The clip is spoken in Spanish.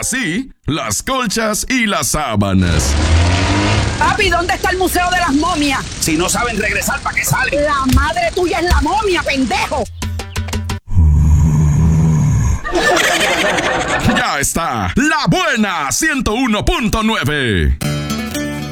sí, las colchas y las sábanas. Papi, ¿dónde está el Museo de las Momias? Si no saben regresar, ¿para qué salen? La madre tuya es la momia, pendejo. Ya está, La Buena 101.9.